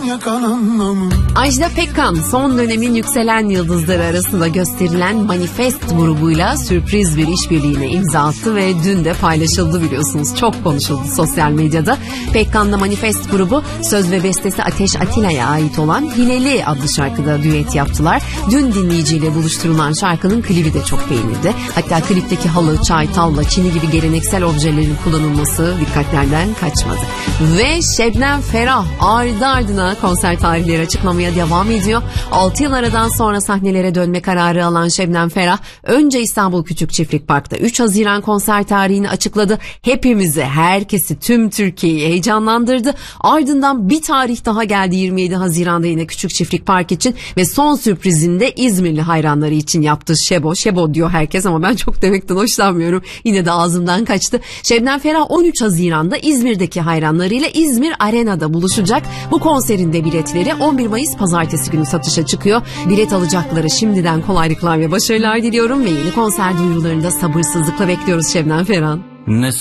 Ajda Pekkan son dönemin yükselen yıldızları arasında gösterilen Manifest grubuyla sürpriz bir işbirliğine imza attı ve dün de paylaşıldı biliyorsunuz. Çok konuşuldu sosyal medyada. Pekkan'la Manifest grubu söz ve bestesi Ateş Atilla'ya ait olan Hileli adlı şarkıda düet yaptılar. Dün dinleyiciyle buluşturulan şarkının klibi de çok beğenildi. Hatta klipteki halı, çay, tavla, çini gibi geleneksel objelerin kullanılması dikkatlerden kaçmadı. Ve Şebnem Ferah ardı ardına konser tarihleri açıklamaya devam ediyor. 6 yıl aradan sonra sahnelere dönme kararı alan Şebnem Ferah önce İstanbul Küçükçiftlik Park'ta 3 Haziran konser tarihini açıkladı. Hepimizi, herkesi, tüm Türkiye'yi heyecanlandırdı. Ardından bir tarih daha geldi 27 Haziran'da yine Küçükçiftlik Park için ve son sürprizini de İzmirli hayranları için yaptı. Şebo diyor herkes ama ben çok demekten hoşlanmıyorum. Yine de ağzımdan kaçtı. Şebnem Ferah 13 Haziran'da İzmir'deki hayranlarıyla İzmir Arena'da buluşacak. Bu konserin de biletleri 11 Mayıs Pazartesi günü satışa çıkıyor. Bilet alacakları şimdiden kolaylıklar ve başarılar diliyorum ve yeni konser duyurularını da sabırsızlıkla bekliyoruz Şebnem Ferah.